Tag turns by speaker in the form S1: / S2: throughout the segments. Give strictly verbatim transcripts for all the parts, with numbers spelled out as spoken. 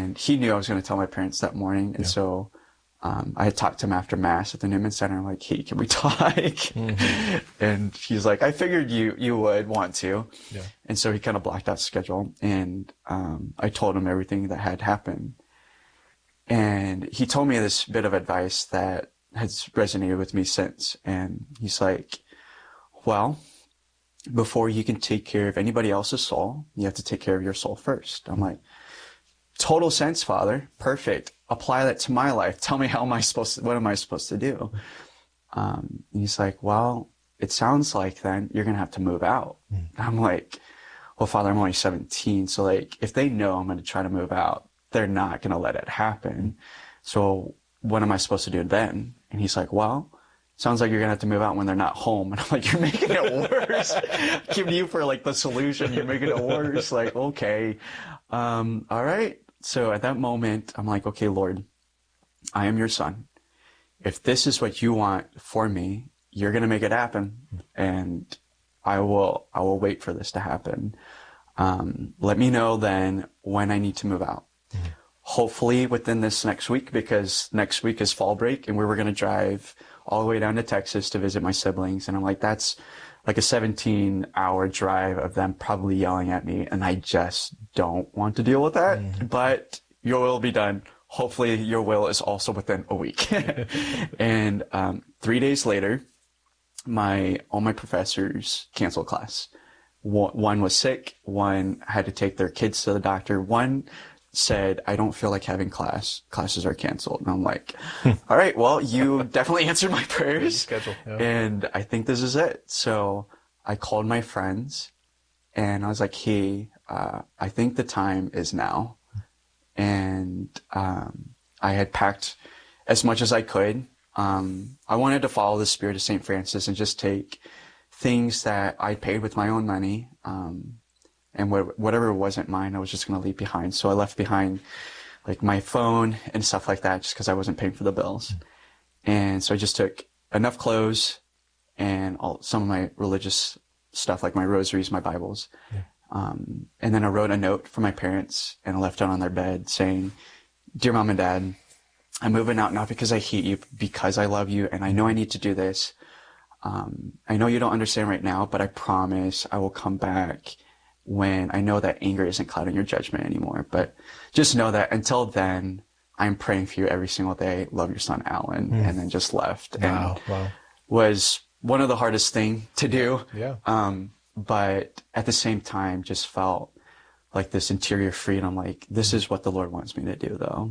S1: And he knew I was going to tell my parents that morning. And yeah. so um, I had talked to him after Mass at the Newman Center. I'm like, hey, can we talk? Mm-hmm. And he's like, I figured you you would want to. Yeah. And so he kind of blocked out the schedule. And um, I told him everything that had happened. And he told me this bit of advice that has resonated with me since. And he's like, well, before you can take care of anybody else's soul, you have to take care of your soul first. I'm like, total sense, Father. Perfect. Apply that to my life. Tell me how am I supposed to, what am I supposed to do? Um, and he's like, well, it sounds like then you're going to have to move out. Mm. I'm like, well, Father, I'm only seventeen. So like, if they know I'm going to try to move out, they're not going to let it happen. So what am I supposed to do then? And he's like, well, sounds like you're going to have to move out when they're not home. And I'm like, you're making it worse. Giving you for like the solution. You're making it worse. Like, okay. Um, all right. So at that moment, I'm like, okay, Lord, I am your son. If this is what you want for me, you're going to make it happen. And I will, I will wait for this to happen. Um, let me know then when I need to move out. Mm-hmm. Hopefully within this next week, because next week is fall break and we were going to drive all the way down to Texas to visit my siblings. And I'm like, that's like a seventeen hour drive of them probably yelling at me. And I just don't want to deal with that, mm-hmm. but your will be done. Hopefully your will is also within a week. And, um, three days later, my, all my professors canceled class. One was sick. One had to take their kids to the doctor. One said, I don't feel like having class. Classes are canceled. And I'm like, all right, well, you definitely answered my prayers. Schedule, yeah. And I think this is it. So I called my friends and I was like, hey, uh, I think the time is now. And um, I had packed as much as I could. Um, I wanted to follow the spirit of Saint Francis and just take things that I paid with my own money. Um, And whatever wasn't mine, I was just going to leave behind. So I left behind like my phone and stuff like that just because I wasn't paying for the bills. Mm-hmm. And so I just took enough clothes and all, some of my religious stuff like my rosaries, my Bibles. Yeah. Um, and then I wrote a note for my parents and I left it on their bed saying, Dear Mom and Dad, I'm moving out not because I hate you, because I love you and I know I need to do this. Um, I know you don't understand right now, but I promise I will come back when I know that anger isn't clouding your judgment anymore. But just know that until then, I'm praying for you every single day. Love your son, Alan. Mm. And then just left.
S2: Wow,
S1: and
S2: wow.
S1: was one of the hardest thing to do.
S2: Yeah.
S1: Um, but at the same time, just felt like this interior freedom. Like, this is what the Lord wants me to do, though.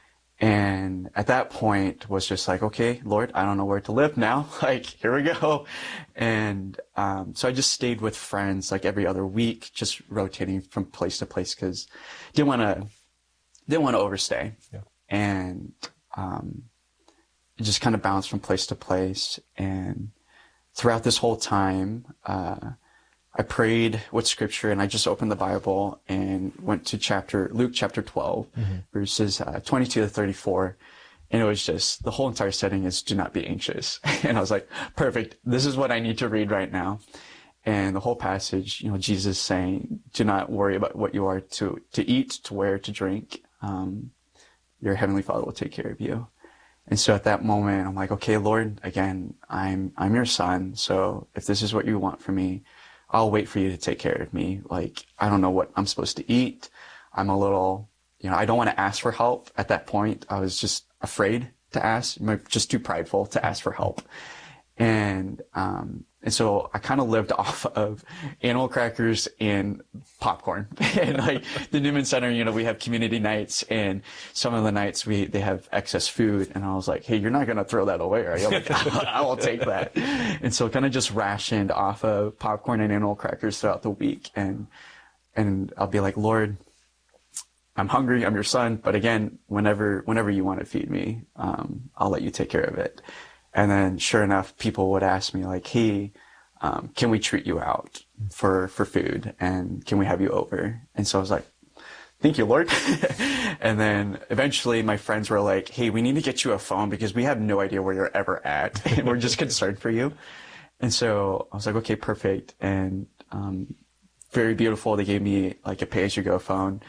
S1: And at that point was just like, okay, Lord, I don't know where to live now. Like, here we go. And, um, so I just stayed with friends like every other week, just rotating from place to place because didn't want to, didn't want to overstay.
S2: Yeah.
S1: And, um, it just kind of bounced from place to place. And throughout this whole time, uh, I prayed with scripture and I just opened the Bible and went to chapter, Luke chapter twelve, mm-hmm. verses uh, twenty-two to thirty-four. And it was just, the whole entire setting is do not be anxious. And I was like, perfect. This is what I need to read right now. And the whole passage, you know, Jesus saying, do not worry about what you are to, to eat, to wear, to drink. Um, your heavenly Father will take care of you. And so at that moment, I'm like, okay, Lord, again, I'm, I'm your son. So if this is what you want for me, I'll wait for you to take care of me. Like, I don't know what I'm supposed to eat. I'm a little, you know, I don't want to ask for help. At that point, I was just afraid to ask, I'm just too prideful to ask for help. And, um, and so I kind of lived off of animal crackers and popcorn. And like the Newman Center, you know, we have community nights and some of the nights we, they have excess food. And I was like, hey, you're not going to throw that away, are you? Like, I will take that. And so kind of just rationed off of popcorn and animal crackers throughout the week. And, and I'll be like, Lord, I'm hungry. I'm your son. But again, whenever, whenever you want to feed me, um, I'll let you take care of it. And then sure enough, people would ask me like, hey, um, can we treat you out for, for food? And can we have you over? And so I was like, thank you, Lord. And then eventually my friends were like, hey, we need to get you a phone because we have no idea where you're ever at. And we're just concerned for you. And so I was like, okay, perfect. And, um, very beautiful. They gave me like a pay-as-you-go phone.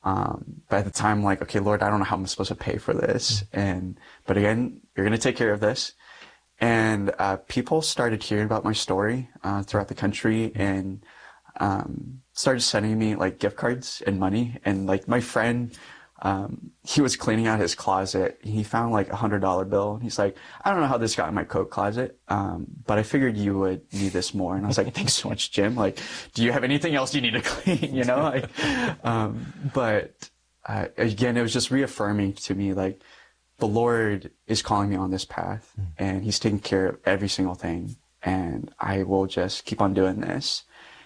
S1: Um, but at the time, like, okay, Lord, I don't know how I'm supposed to pay for this. Mm-hmm. And, but again, you're going to take care of this. And, uh, people started hearing about my story, uh, throughout the country and, um, started sending me like gift cards and money. And like my friend, um, he was cleaning out his closet. He found like a hundred dollar bill. He's like, I don't know how this got in my coat closet. Um, but I figured you would need this more. And I was like, thanks so much, Jim. Like, do you have anything else you need to clean? You know, like, um, but, uh, again, it was just reaffirming to me, like, the Lord is calling me on this path and he's taking care of every single thing. And I will just keep on doing this.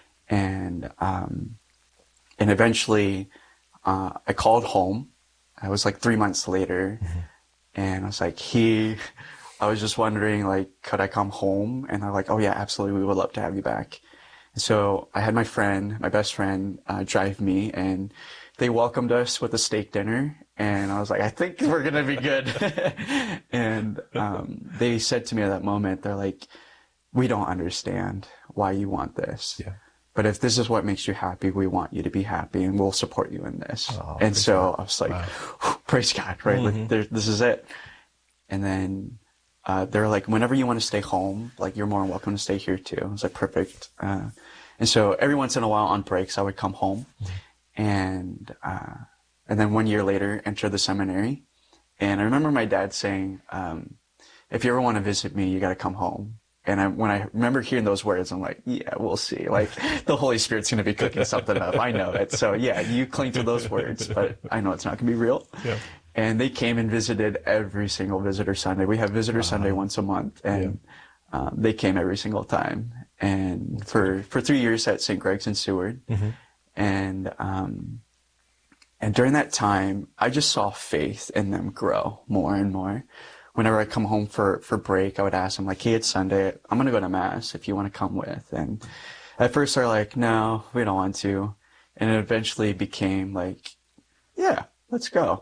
S1: And, um, and eventually, Uh, I called home. I was like three months later, mm-hmm. and I was like, he, I was just wondering, like, could I come home? And they're like, oh yeah, absolutely. We would love to have you back. And so I had my friend, my best friend, uh, drive me, and they welcomed us with a steak dinner. And I was like, I think we're going to be good. And, um, they said to me at that moment, they're like, we don't understand why you want this. Yeah. But if this is what makes you happy, we want you to be happy and we'll support you in this. Oh, and so God. I was like, wow. Praise God, right? Mm-hmm. Like, there, this is it. And then, uh, they're like, whenever you want to stay home, like, you're more than welcome to stay here too. I was like, perfect. Uh, and so every once in a while on breaks, I would come home mm-hmm. and, uh, and then one year later, enter the seminary. And I remember my dad saying, um, if you ever want to visit me, you got to come home. And I, when I remember hearing those words, I'm like, yeah, we'll see. Like, the Holy Spirit's going to be cooking something up. I know it. So yeah, you cling to those words, but I know it's not going to be real. Yeah. And they came and visited every single visitor Sunday. We have visitor uh-huh. Sunday once a month, and yeah. um, they came every single time. And for, for three years at Saint Greg's in Seward. Mm-hmm. And, um, and during that time, I just saw faith in them grow more and more. Whenever I come home for, for break, I would ask them, like, hey, it's Sunday. I'm going to go to Mass if you want to come with. And at first they're like, no, we don't want to. And it eventually became like, yeah, let's go.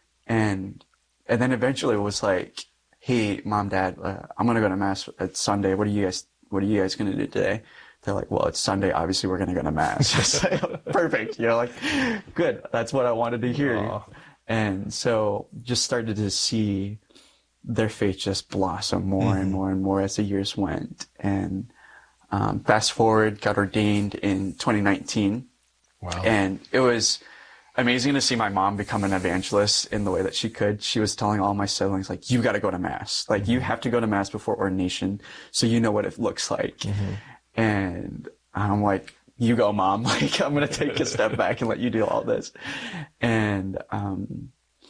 S1: And, and then eventually it was like, hey, Mom, Dad, uh, I'm going to go to Mass at Sunday. What are you guys, what are you guys going to do today? They're like, well, it's Sunday. Obviously we're going to go to Mass. Like, perfect. You know, like, good. That's what I wanted to hear. Aww. And so just started to see their faith just blossom more mm-hmm. and more and more as the years went. And um, fast forward, got ordained in twenty nineteen. Wow. And it was amazing to see my mom become an evangelist in the way that she could. She was telling all my siblings, like, you got to go to Mass. Like, mm-hmm. you have to go to Mass before ordination so you know what it looks like. Mm-hmm. And I'm like, you go, Mom. Like, I'm going to take a step back and let you do all this. And, um,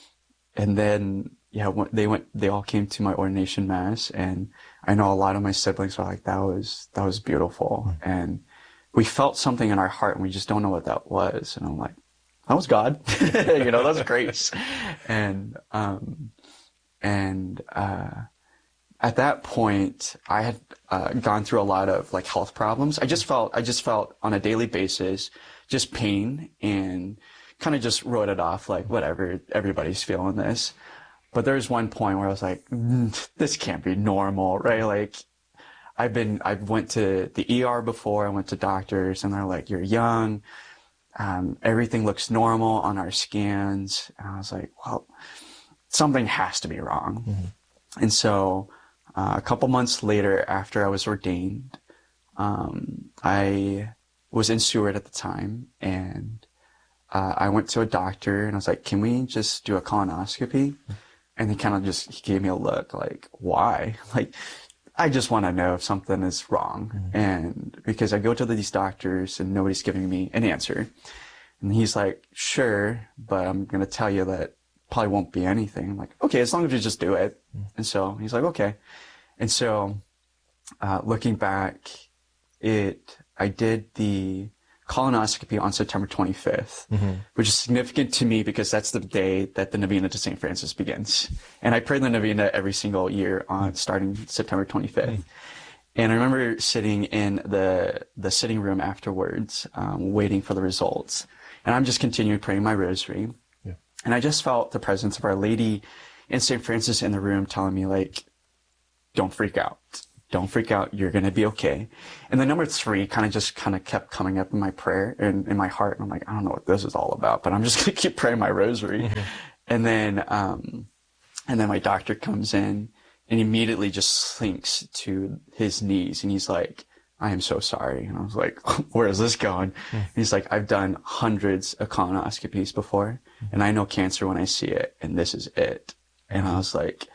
S1: and then, yeah, they went, they all came to my ordination Mass, and I know a lot of my siblings are like, that was, that was beautiful. Mm-hmm. And we felt something in our heart and we just don't know what that was. And I'm like, that was God. You know, that was grace. And, um, and, uh, at that point, I had, uh, gone through a lot of like health problems. I just felt, I just felt on a daily basis, just pain, and kind of just wrote it off like, whatever, everybody's feeling this. But there was one point where I was like, mm, this can't be normal, right? Like, I've been, I went to the E R before, I went to doctors, and they're like, you're young, um, everything looks normal on our scans. And I was like, well, something has to be wrong. Mm-hmm. And so, uh, a couple months later, after I was ordained, um, I was in Seward at the time, and, uh, I went to a doctor, and I was like, can we just do a colonoscopy? Mm-hmm. And he kind of just, he gave me a look like, why? Like, I just want to know if something is wrong. Mm-hmm. And because I go to these doctors and nobody's giving me an answer. And he's like, sure, but I'm going to tell you that probably won't be anything. I'm like, okay, as long as you just do it. Mm-hmm. And so he's like, okay. And so, uh, looking back, it, I did the colonoscopy on September twenty-fifth, mm-hmm. which is significant to me because that's the day that the Novena to Saint Francis begins. And I pray the Novena every single year on starting September twenty-fifth. Mm-hmm. And I remember sitting in the the sitting room afterwards, um, waiting for the results. And I'm just continuing praying my rosary. Yeah. And I just felt the presence of Our Lady and Saint Francis in the room telling me, like, don't freak out. don't freak out. You're going to be okay. And the number three kind of just kind of kept coming up in my prayer and in my heart. And I'm like, I don't know what this is all about, but I'm just going to keep praying my rosary. Mm-hmm. And then, um, and then my doctor comes in and immediately just sinks to his knees. And he's like, I am so sorry. And I was like, where is this going? Mm-hmm. And he's like, I've done hundreds of colonoscopies before, mm-hmm. and I know cancer when I see it, and this is it. Mm-hmm. And I was like,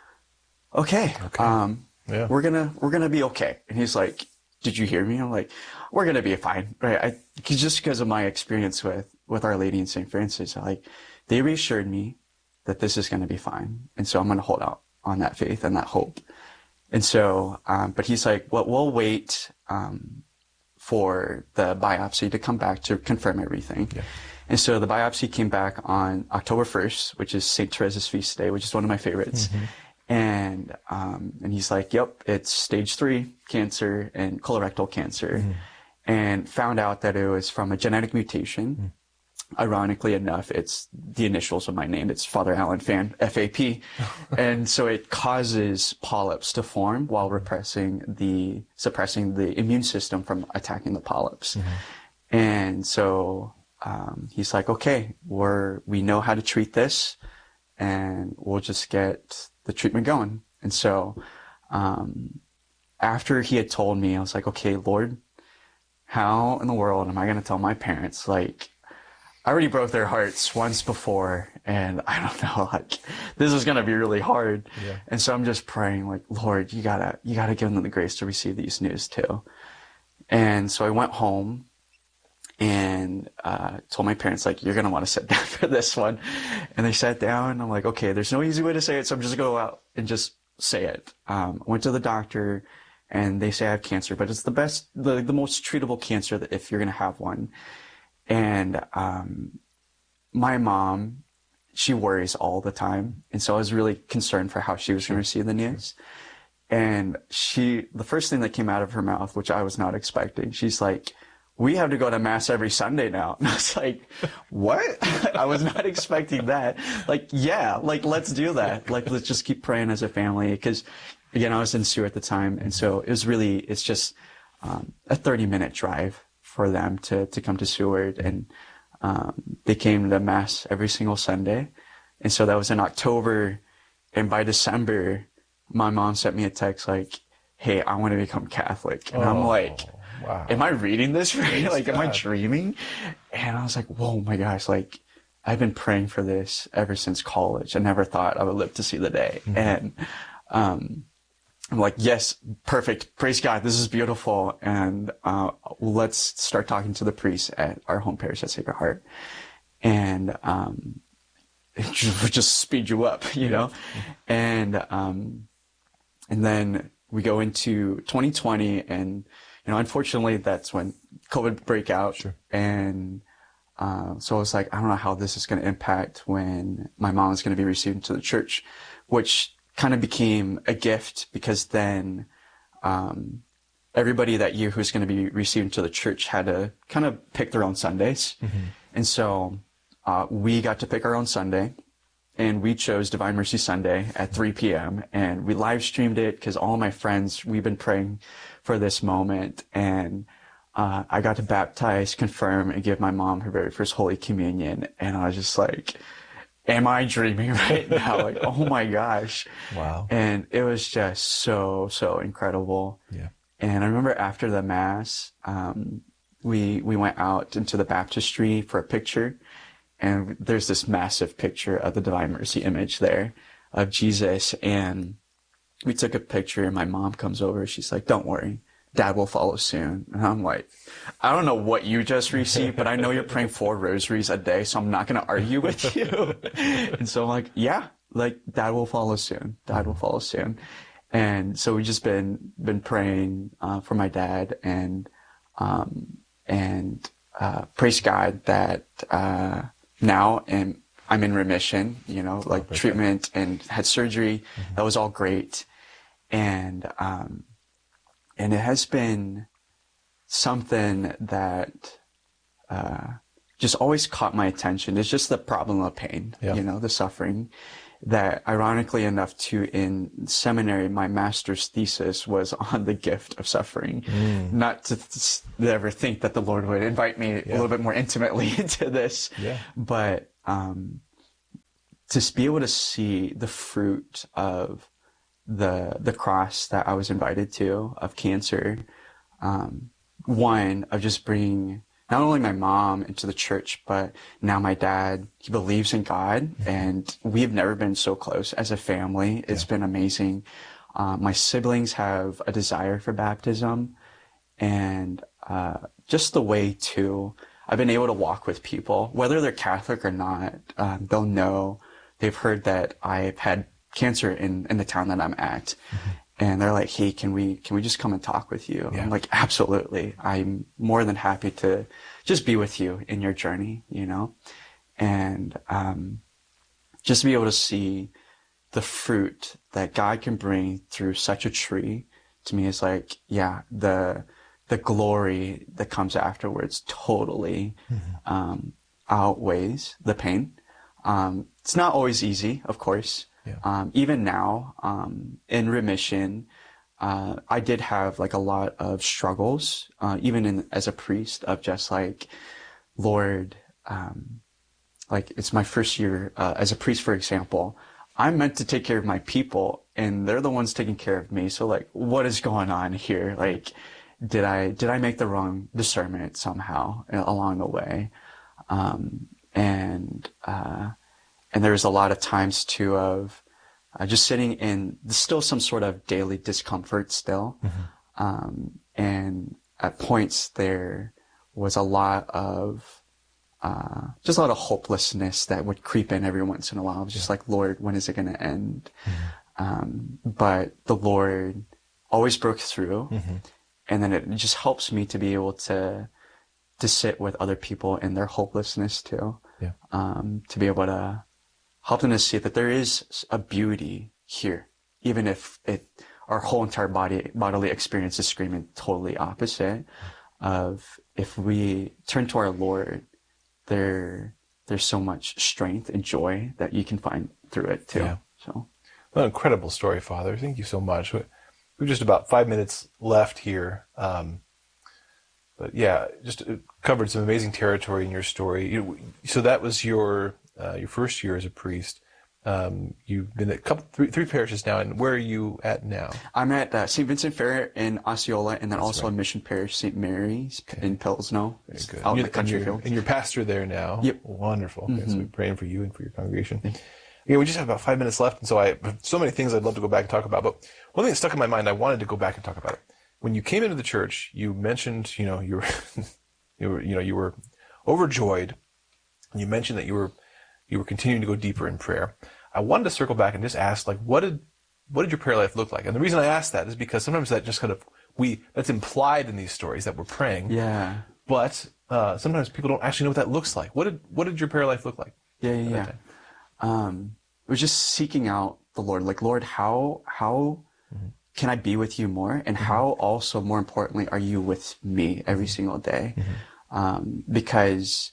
S1: okay, okay. um, yeah. we're gonna, we're gonna be okay. And he's like, did you hear me? I'm like, we're gonna be fine. Right. I, just because of my experience with, with Our Lady and Saint Francis, like, they reassured me that this is gonna be fine. And so I'm gonna hold out on that faith and that hope. And so, um, but he's like, well, we'll wait, um, for the biopsy to come back to confirm everything. Yeah. And so the biopsy came back on October first, which is Saint Teresa's feast day, which is one of my favorites. Mm-hmm. And, um, and he's like, yep, it's stage three cancer and colorectal cancer. Mm-hmm. And found out that it was from a genetic mutation. Mm-hmm. Ironically enough, it's the initials of my name. It's Father Alan Fan, F A P. And so it causes polyps to form while repressing the, suppressing the immune system from attacking the polyps. Mm-hmm. And so, um, he's like, okay, we're, we know how to treat this and we'll just get the treatment going. And so, um, after he had told me, I was like, okay, Lord, how in the world am I going to tell my parents, like, I already broke their hearts once before, and I don't know, like, this is going to be really hard. Yeah. And so I'm just praying, like, Lord, you gotta, you gotta give them the grace to receive these news too. And so I went home and, uh, told my parents, like, you're going to want to sit down for this one. And they sat down, and I'm like, okay, there's no easy way to say it, so I'm just going to go out and just say it. Um, I went to the doctor, and they say I have cancer, but it's the best, the, the most treatable cancer that if you're going to have one. And, um, my mom, she worries all the time. And so I was really concerned for how she was going to receive the news. And she, the first thing that came out of her mouth, which I was not expecting, she's like, we have to go to mass every Sunday now. And I was like, what? I was not expecting that. Like, yeah, like, let's do that. Like, let's just keep praying as a family. Cause again, I was in Seward at the time. And so it was really, it's just, um, a thirty minute drive for them to, to come to Seward. And, um, they came to mass every single Sunday. And so that was in October. And by December, my mom sent me a text like, hey, I want to become Catholic. And oh, I'm like, wow. Am I reading this right? Like, God. Am I dreaming? And I was like, whoa, my gosh, like, I've been praying for this ever since college. I never thought I would live to see the day. Mm-hmm. And, um, I'm like, yes, perfect. Praise God. This is beautiful. And, uh, let's start talking to the priest at our home parish at Sacred Heart. And, um, it would just speed you up, you know? And, um, and then we go into twenty twenty, and, you know, unfortunately that's when COVID break out. Sure. And, uh, so I was like, I don't know how this is going to impact when my mom is going to be received into the church, which kind of became a gift, because then, um, everybody that year who's going to be received into the church had to kind of pick their own Sundays. Mm-hmm. And so, uh, we got to pick our own Sunday, and we chose Divine Mercy Sunday at three p.m. and we live streamed it because all of my friends, we've been praying for this moment. And, uh, I got to baptize, confirm, and give my mom her very first Holy Communion. And I was just like, am I dreaming right now? Like, oh my gosh. Wow. And it was just so, so incredible. Yeah. And I remember after the mass, um, we, we went out into the baptistry for a picture, and there's this massive picture of the Divine Mercy image there of Jesus. And we took a picture, and my mom comes over. She's like, don't worry, Dad will follow soon. And I'm like, I don't know what you just received, but I know you're praying four rosaries a day, so I'm not going to argue with you. And so I'm like, yeah, like, Dad will follow soon. Dad will follow soon. And so we've just been, been praying, uh, for my dad, and, um, and, uh, praise God that, uh, now and I'm in remission, you know, like oh, treatment and had surgery. Mm-hmm. That was all great. And, um, And it has been something that, uh, just always caught my attention. It's just the problem of pain, yeah. you know, the suffering. That ironically enough, too, in seminary, my master's thesis was on the gift of suffering. Mm. Not to, to ever think that the Lord would invite me yeah. a little bit more intimately into this, yeah. but um, to be able to see the fruit of the the cross that I was invited to of cancer, um, one of just bringing not only my mom into the church, but now my dad, he believes in God, mm-hmm. and we've never been so close as a family. It's yeah. been amazing. Uh, my siblings have a desire for baptism, and uh, just the way to, I've been able to walk with people, whether they're Catholic or not. Um, they'll know, they've heard that I've had cancer in, in the town that I'm at. Mm-hmm. And they're like, hey, can we, can we just come and talk with you? Yeah. I'm like, absolutely. I'm more than happy to just be with you in your journey, you know? And, um, just to be able to see the fruit that God can bring through such a tree to me is like, yeah, the, the glory that comes afterwards totally, mm-hmm. um, outweighs the pain. Um, it's not always easy, of course. Yeah. Um, even now, um, in remission, uh, I did have like a lot of struggles, uh, even in, as a priest of just like, Lord, um, like it's my first year, uh, as a priest, for example, I'm meant to take care of my people and they're the ones taking care of me. So like, what is going on here? Like, did I, did I make the wrong discernment somehow along the way? Um, and, uh, And there was a lot of times too of uh, just sitting in still some sort of daily discomfort still. Mm-hmm. Um, and at points there was a lot of, uh, just a lot of hopelessness that would creep in every once in a while. I was just yeah. like, Lord, when is it going to end? Mm-hmm. Um, but the Lord always broke through. Mm-hmm. And then it just helps me to be able to, to sit with other people in their hopelessness too. Yeah. Um, to be able to, help them to see that there is a beauty here, even if it, our whole entire body, bodily experience is screaming totally opposite of if we turn to our Lord, there, there's so much strength and joy that you can find through it too. Yeah. So,
S2: well, incredible story, Father. Thank you so much. We've just about five minutes left here. Um, but yeah, just covered some amazing territory in your story. You, so that was your, Uh, your first year as a priest. Um, you've been at a couple, three, three parishes now, and where are you at now?
S1: I'm at uh, Saint Vincent Ferrer in Osceola, and then That's also right. a mission parish, Saint Mary's okay. in Pilsno.
S2: Very good.
S1: Out
S2: and
S1: in the country
S2: and
S1: field.
S2: And you're pastor there now.
S1: Yep.
S2: Wonderful. Okay, mm-hmm. So we're praying for you and for your congregation.
S1: Thank you.
S2: Yeah, we just have about five minutes left, and so I have so many things I'd love to go back and talk about. But one thing that stuck in my mind, I wanted to go back and talk about it. When you came into the church, you mentioned, you know, you were, you were, you know, you were overjoyed. You mentioned that you were. You were continuing to go deeper in prayer. I wanted to circle back and just ask, like, what did what did your prayer life look like? And the reason I ask that is because sometimes that just kind of we that's implied in these stories that we're praying.
S1: Yeah.
S2: But uh, sometimes people don't actually know what that looks like. What did what did your prayer life look like?
S1: Yeah, yeah, yeah. Um, it was just seeking out the Lord. Like, Lord, how how mm-hmm. can I be with you more? And mm-hmm. how also, more importantly, are you with me every mm-hmm. single day? Mm-hmm. Um, because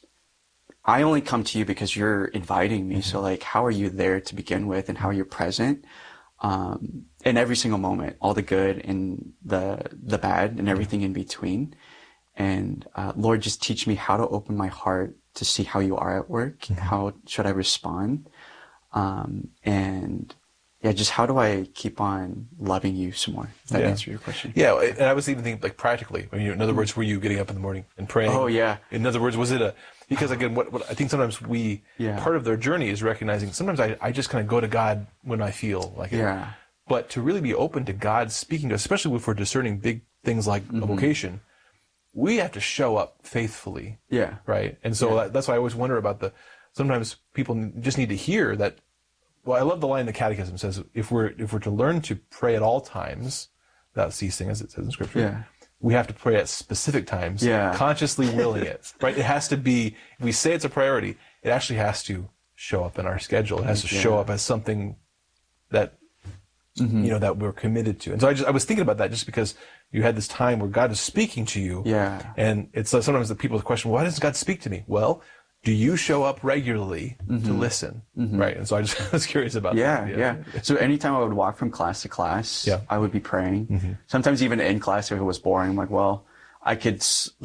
S1: I only come to you because you're inviting me. Mm-hmm. So like, how are you there to begin with, and how are you present, um, in every single moment, all the good and the, the bad and everything in between. And, uh, Lord, just teach me how to open my heart to see how you are at work. Mm-hmm. How should I respond? Um, and yeah, just how do I keep on loving you some more? That
S2: yeah.
S1: answer your question.
S2: Yeah. And I was even thinking, like, practically, I mean, in other words, were you getting up in the morning and praying?
S1: Oh yeah.
S2: In other words, was it a, because again, what, what I think sometimes we, yeah. part of their journey is recognizing sometimes I, I just kind of go to God when I feel like it.
S1: Yeah.
S2: But to really be open to God speaking to us, especially if we're discerning big things like mm-hmm. a vocation, we have to show up faithfully.
S1: Yeah.
S2: Right. And so yeah. that, that's why I always wonder about the, sometimes people just need to hear that. Well, I love the line in the Catechism says, if we're, if we're to learn to pray at all times without ceasing, as it says in Scripture,
S1: yeah.
S2: we have to pray at specific times,
S1: yeah.
S2: consciously willing it, right? It has to be, if we say it's a priority, it actually has to show up in our schedule. It has to yeah. show up as something that, mm-hmm. you know, that we're committed to. And so I just, I was thinking about that just because you had this time where God is speaking to you.
S1: Yeah.
S2: And it's like sometimes the people question, why doesn't God speak to me? Well, do you show up regularly mm-hmm. to listen? Mm-hmm. Right. And so I just was curious about
S1: yeah,
S2: that.
S1: Yeah, yeah. So anytime I would walk from class to class, yeah. I would be praying. Mm-hmm. Sometimes even in class, if it was boring, I'm like, well, I could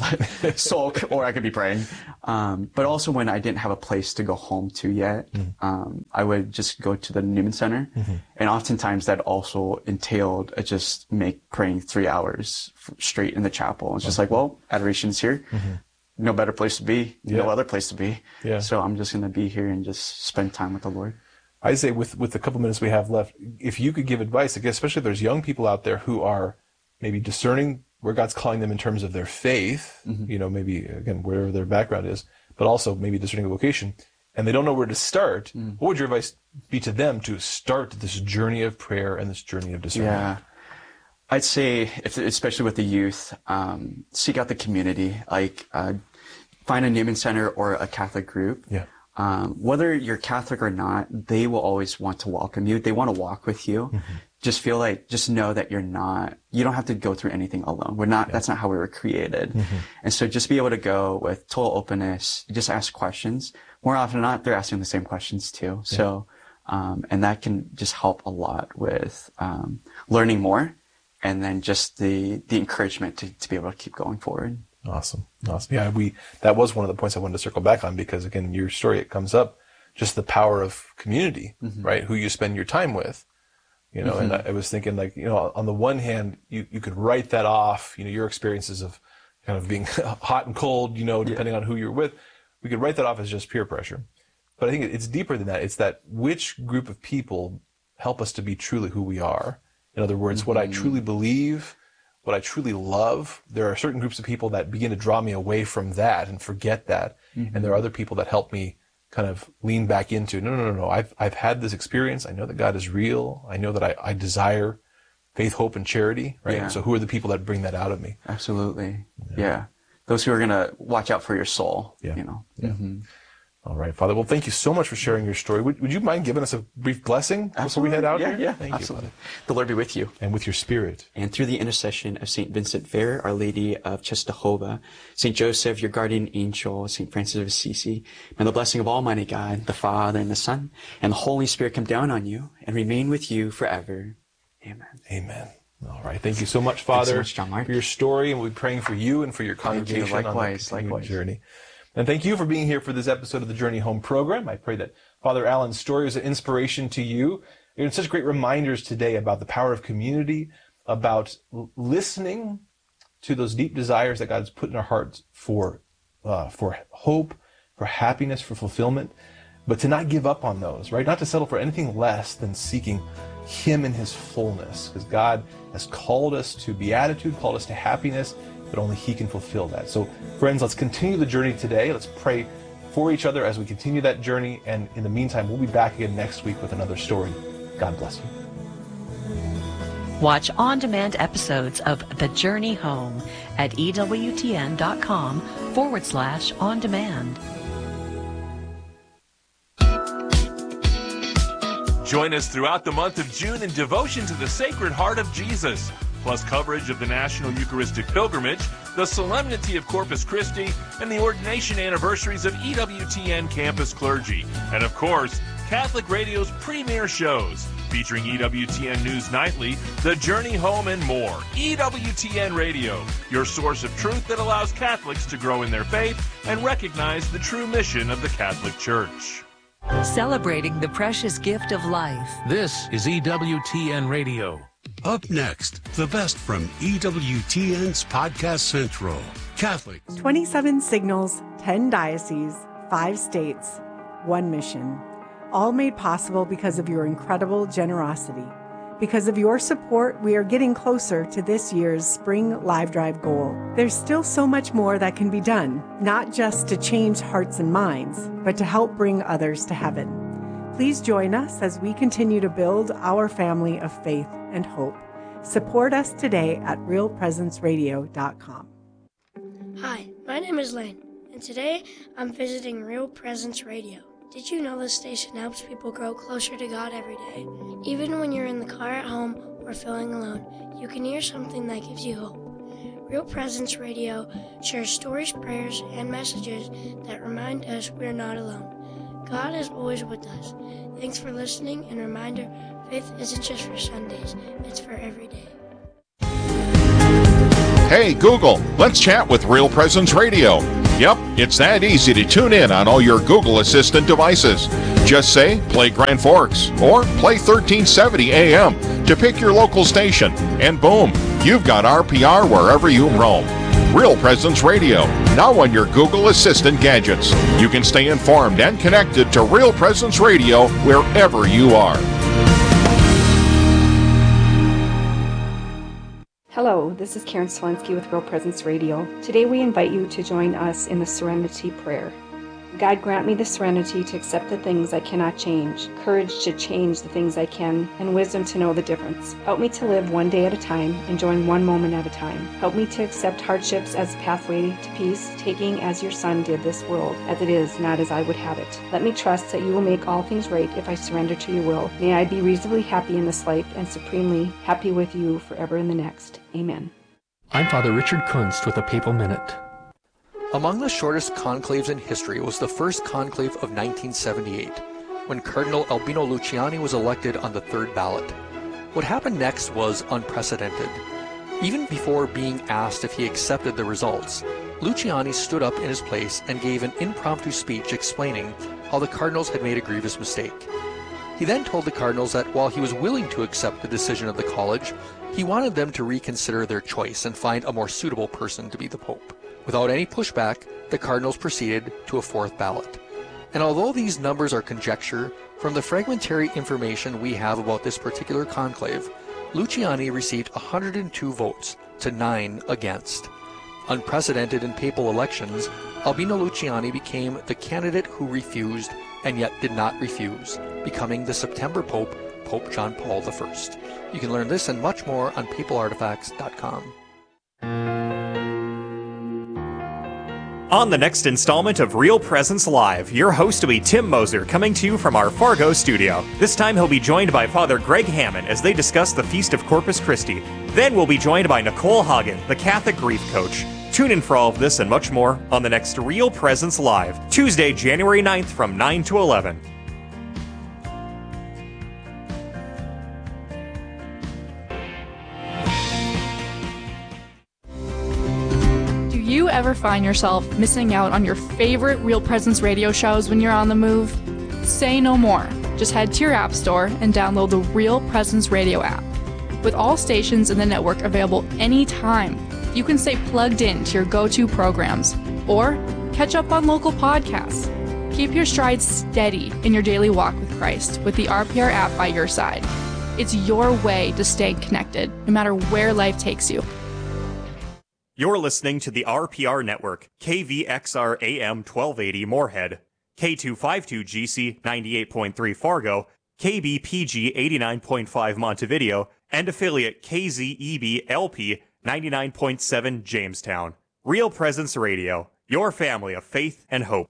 S1: sulk or I could be praying. Um, but also when I didn't have a place to go home to yet, mm-hmm. um, I would just go to the Newman Center. Mm-hmm. And oftentimes that also entailed uh, just make praying three hours straight in the chapel. It's just mm-hmm. like, well, adoration's here. Mm-hmm. No better place to be, yeah. no other place to be. Yeah. So I'm just going to be here and just spend time with the Lord.
S2: I say with, with the couple minutes we have left, if you could give advice, I guess, especially if there's young people out there who are maybe discerning where God's calling them in terms of their faith, mm-hmm. you know, maybe, again, wherever their background is, but also maybe discerning a vocation, and they don't know where to start, mm. what would your advice be to them to start this journey of prayer and this journey of discernment?
S1: Yeah. I'd say, if, especially with the youth, um, seek out the community. Like, uh, find a Newman Center or a Catholic group. Yeah. Um, whether you're Catholic or not, they will always want to welcome you. They want to walk with you. Mm-hmm. Just feel like, just know that you're not, you don't have to go through anything alone. We're not, yeah. that's not how we were created. Mm-hmm. And so just be able to go with total openness, just ask questions. More often than not, they're asking the same questions too. Yeah. So, um, and that can just help a lot with, um, learning more. And then just the, the encouragement to, to be able to keep going forward.
S2: Awesome. Awesome. Yeah, we, that was one of the points I wanted to circle back on because again, your story, it comes up just the power of community, mm-hmm. right? Who you spend your time with, you know, mm-hmm. and I, I was thinking like, you know, on the one hand, you, you could write that off, you know, your experiences of kind of being hot and cold, you know, depending yeah. on who you're with, we could write that off as just peer pressure. But I think it's deeper than that. It's that which group of people help us to be truly who we are. In other words, mm-hmm. what I truly believe, what I truly love, there are certain groups of people that begin to draw me away from that and forget that. Mm-hmm. And there are other people that help me kind of lean back into, no, no, no, no, I've, I've had this experience. I know that God is real. I know that I, I desire faith, hope, and charity, right? Yeah. And so who are the people that bring that out of me?
S1: Absolutely. Yeah. yeah. Those who are going to watch out for your soul, yeah. you know. Yeah. Mm-hmm.
S2: All right, Father. Well, thank you so much for sharing your story. Would, would you mind giving us a brief blessing
S1: absolutely.
S2: Before we head out
S1: yeah,
S2: here?
S1: Yeah,
S2: thank
S1: absolutely.
S2: you, Father.
S1: The Lord be with you.
S2: And with your spirit.
S1: And through the intercession of Saint Vincent Ferrer, Our Lady of Czestochowa, Saint Joseph, your guardian angel, Saint Francis of Assisi, may the blessing of Almighty God, the Father and the Son, and the Holy Spirit come down on you and remain with you forever. Amen.
S2: Amen. All right. Thank you so much, Father,
S1: so much, John Mark.
S2: for your story, and we'll be praying for you and for your congregation
S1: you. Likewise,
S2: on the
S1: likewise.
S2: journey. And thank you for being here for this episode of the Journey Home program. I pray that Father Allen's story was an inspiration to you. There are such great reminders today about the power of community, about l- listening to those deep desires that God has put in our hearts for, uh, for hope, for happiness, for fulfillment, but to not give up on those, right? Not to settle for anything less than seeking Him in His fullness, because God has called us to beatitude, called us to happiness, but only He can fulfill that. So, friends, let's continue the journey today. Let's pray for each other as we continue that journey. And in the meantime, we'll be back again next week with another story. God bless you.
S3: Watch on-demand episodes of The Journey Home at ewtn.com forward slash on demand.
S4: Join us throughout the month of June in devotion to the Sacred Heart of Jesus, plus coverage of the National Eucharistic Pilgrimage, the Solemnity of Corpus Christi, and the ordination anniversaries of E W T N campus clergy. And of course, Catholic Radio's premier shows, featuring E W T N News Nightly, The Journey Home, and more. E W T N Radio, your source of truth that allows Catholics to grow in their faith and recognize the true mission of the Catholic Church.
S3: Celebrating the precious gift of life.
S5: This is E W T N Radio. Up next, the best from E W T N's Podcast Central. Catholic.
S6: twenty-seven signals, ten dioceses, five states, one mission. All made possible because of your incredible generosity. Because of your support, we are getting closer to this year's Spring Live Drive goal. There's still so much more that can be done, not just to change hearts and minds, but to help bring others to heaven. Please join us as we continue to build our family of faith and hope. Support us today at real presence radio dot com.
S7: Hi, my name is Lane, and today I'm visiting Real Presence Radio. Did you know this station helps people grow closer to God every day? Even when you're in the car at home or feeling alone, you can hear something that gives you hope. Real Presence Radio shares stories, prayers, and messages that remind us we're not alone. God is always with us. Thanks for listening, and reminder, faith isn't just for Sundays, it's for every day.
S8: Hey Google, let's chat with Real Presence Radio. Yep, it's that easy to tune in on all your Google Assistant devices. Just say, play Grand Forks, or play thirteen seventy A M to pick your local station, and boom, you've got R P R wherever you roam. Real Presence Radio, now on your Google Assistant gadgets. You can stay informed and connected to Real Presence Radio wherever you are.
S9: Hello, this is Karen Slensky with Real Presence Radio. Today we invite you to join us in the Serenity Prayer. God, grant me the serenity to accept the things I cannot change, courage to change the things I can, and wisdom to know the difference. Help me to live one day at a time, enjoying one moment at a time. Help me to accept hardships as a pathway to peace, taking as your Son did this world, as it is, not as I would have it. Let me trust that you will make all things right if I surrender to your will. May I be reasonably happy in this life and supremely happy with you forever in the next. Amen.
S10: I'm Father Richard Kunst with a Papal Minute.
S11: Among the shortest conclaves in history was the first conclave of nineteen seventy-eight, when Cardinal Albino Luciani was elected on the third ballot. What happened next was unprecedented. Even before being asked if he accepted the results, Luciani stood up in his place and gave an impromptu speech explaining how the cardinals had made a grievous mistake. He then told the cardinals that while he was willing to accept the decision of the college, he wanted them to reconsider their choice and find a more suitable person to be the pope. Without any pushback, the cardinals proceeded to a fourth ballot. And although these numbers are conjecture, from the fragmentary information we have about this particular conclave, Luciani received one hundred two votes to nine against. Unprecedented in papal elections, Albino Luciani became the candidate who refused and yet did not refuse, becoming the September Pope, Pope John Paul the First. You can learn this and much more on papal artifacts dot com.
S12: On the next installment of Real Presence Live, your host will be Tim Moser, coming to you from our Fargo studio. This time he'll be joined by Father Greg Hammond as they discuss the Feast of Corpus Christi. Then we'll be joined by Nicole Hagen, the Catholic grief coach. Tune in for all of this and much more on the next Real Presence Live, Tuesday, January ninth from nine to eleven.
S13: Do you ever find yourself missing out on your favorite Real Presence radio shows when you're on the move? Say no more. Just head to your app store and download the Real Presence Radio app. With all stations in the network available anytime, you can stay plugged in to your go-to programs or catch up on local podcasts. Keep your stride steady in your daily walk with Christ with the R P R app by your side. It's your way to stay connected, no matter where life takes you.
S12: You're listening to the R P R Network, K V X R A M twelve eighty Moorhead, K two fifty-two G C ninety-eight point three Fargo, K B P G eighty-nine point five Montevideo, and affiliate K Z E B L P ninety-nine point seven Jamestown. Real Presence Radio, your family of faith and hope.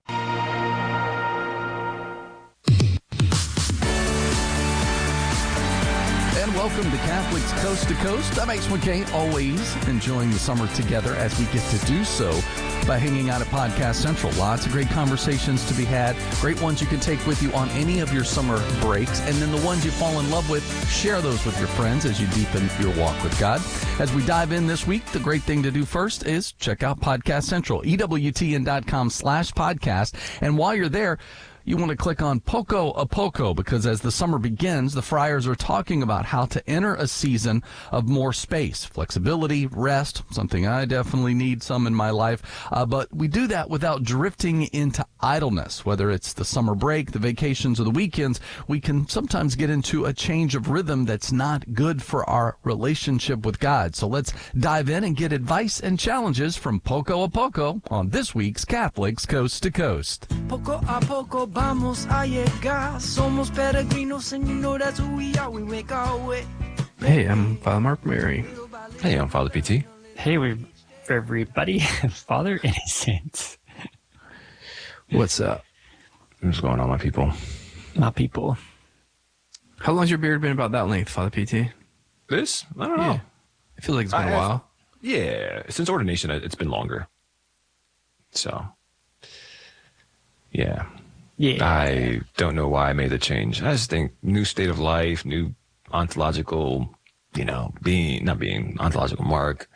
S14: Welcome to Catholics Coast to Coast. I'm Ace McCain, always enjoying the summer together as we get to do so by hanging out at Podcast Central. Lots of great conversations to be had, great ones you can take with you on any of your summer breaks, and then the ones you fall in love with, share those with your friends as you deepen your walk with God. As we dive in this week, the great thing to do first is check out Podcast Central, E W T N dot com slash podcast, and while you're there, you want to click on Poco a Poco, because as the summer begins, the friars are talking about how to enter a season of more space, flexibility, rest, something I definitely need some in my life. Uh, but we do that without drifting into idleness. Whether it's the summer break, the vacations, or the weekends, we can sometimes get into a change of rhythm that's not good for our relationship with God. So let's dive in and get advice and challenges from Poco a Poco on this week's Catholics Coast to Coast.
S15: Poco a poco vamos a llegar. Somos peregrinos and you know that's who we are. We make our way.
S16: Hey, I'm Father Mark Mary.
S17: Hey, I'm Father P T.
S18: Hey, we everybody. Father Innocent.
S16: What's up?
S17: What's going on, my people?
S18: My people.
S16: How long's your beard been about that length, Father P T?
S17: This? I don't know.
S16: Yeah. I feel like it's been
S17: I
S16: a while.
S17: Yeah, since ordination, it's been longer. So, yeah.
S18: Yeah.
S17: I don't know why I made the change. I just think new state of life, new ontological, you know, being, not being, ontological mark.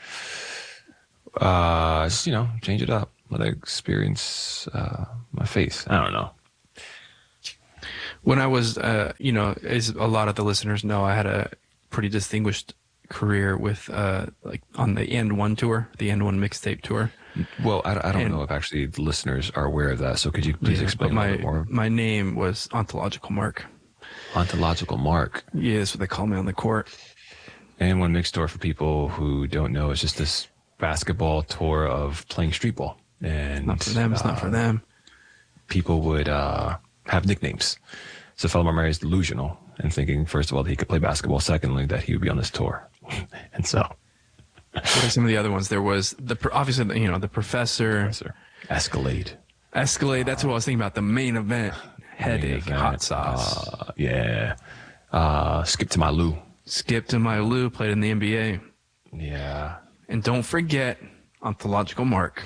S17: Uh, just, you know, change it up. Let I experience uh, my faith. I don't know.
S16: When I was, uh, you know, as a lot of the listeners know, I had a pretty distinguished career with, uh, like, on the And One tour, the And One mixtape tour.
S17: Well, I, I don't
S16: and,
S17: know if actually the listeners are aware of that. So could you please
S16: yeah,
S17: explain
S16: my,
S17: a little more?
S16: My name was Ontological Mark.
S17: Ontological Mark.
S16: Yeah, that's what they call me on the court.
S17: And One Mixed Tour, for people who don't know, is just this basketball tour of playing street ball. And
S16: not for them. It's uh, not for them.
S17: People would uh, have nicknames. So Fellow Mary is delusional and thinking, first of all, that he could play basketball. Secondly, that he would be on this tour. And so,
S16: what are some of the other ones? There was the obviously, you know, the professor,
S17: professor. Escalade.
S16: Escalade. That's what I was thinking about. The main event. Headache. Main event. Hot sauce.
S17: Uh, yeah. Uh, Skip to My Lou.
S16: Skip to My Lou played in the N B A.
S17: Yeah.
S16: And don't forget Ontological Mark.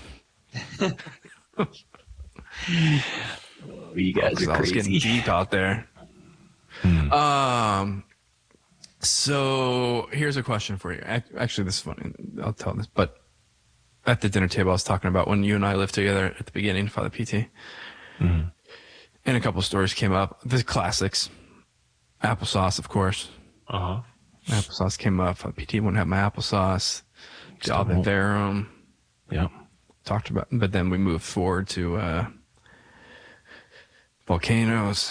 S18: You guys oh, are crazy.
S16: I was getting deep out there. Hmm. Um. So here's a question for you. Actually, this is funny. I'll tell this. But at the dinner table, I was talking about when you and I lived together at the beginning, Father P T. Mm-hmm. And a couple of stories came up. The classics. Applesauce, of course.
S17: Uh-huh.
S16: Applesauce came up. Father P T wouldn't have my applesauce. Alvin Therum.
S17: Yep.
S16: Talked about, but then we moved forward to uh, volcanoes.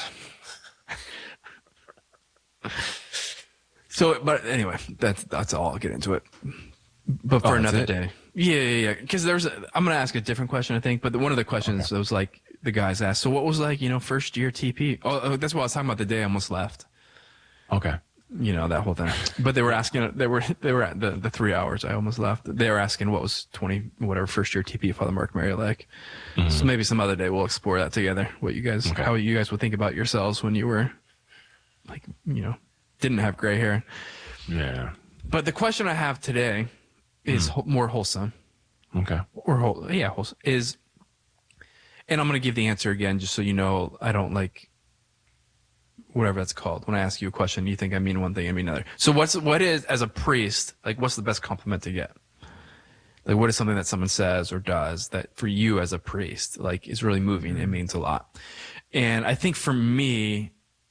S16: So, but anyway, that's that's all. I'll get into it. But for oh, another day. Yeah, yeah, yeah. Because there's, a, I'm gonna ask a different question, I think. But the, one of the questions okay. was like the guys asked. So, what was like, you know, first year T P? Oh, oh, that's what I was talking about. The day I almost left.
S17: Okay.
S16: You know, that whole thing. But they were asking, they were, they were at the, the three hours I almost left. They were asking what was twenty, whatever, first year T P Father Mark Mary like. Mm-hmm. So maybe some other day we'll explore that together. What you guys, okay. how you guys would think about yourselves when you were like, you know, didn't have gray hair.
S17: Yeah.
S16: But the question I have today is mm. more wholesome.
S17: Okay.
S16: Or, whole, yeah, wholesome. Is, and I'm going to give the answer again just so you know I don't like, whatever that's called. When I ask you a question, you think I mean one thing, I mean another. So what's, what is, as a priest, like what's the best compliment to get? Like what is something that someone says or does that for you as a priest, like is really moving? It means a lot. And I think for me,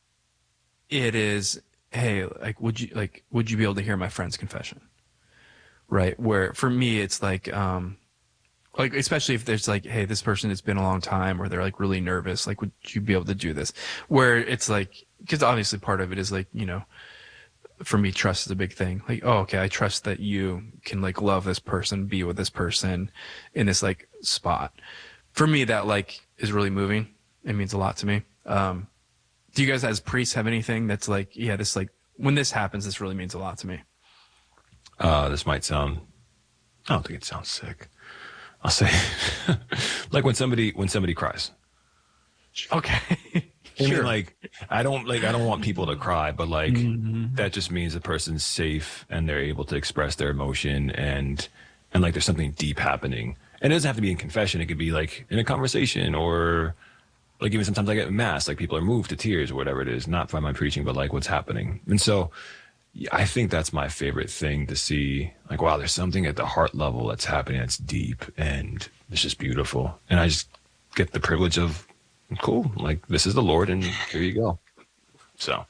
S16: it is, hey, like, would you, like, would you be able to hear my friend's confession? Right. Where for me, it's like, um, like, especially if there's like, hey, this person, it's been a long time, or they're like really nervous. Like, would you be able to do this? Where it's like, because obviously part of it is like, you know, for me, trust is a big thing. Like, oh, okay, I trust that you can like love this person, be with this person in this like spot. For me, that like is really moving. It means a lot to me. Um, do you guys as priests have anything that's like, yeah, this like, when this happens, this really means a lot to me?
S17: Uh, this might sound, I don't think it sounds sick. I'll say, like when somebody when somebody cries.
S16: Okay.
S17: I mean, like I don't like I don't want people to cry, but like mm-hmm. that just means the person's safe and they're able to express their emotion and and like there's something deep happening. And it doesn't have to be in confession. It could be like in a conversation or like even sometimes I get in mass, like people are moved to tears or whatever it is, not by my preaching, but like what's happening. And so I think that's my favorite thing to see. Like, wow, there's something at the heart level that's happening that's deep and it's just beautiful. And I just get the privilege of, cool, like this is the Lord and here you go. So,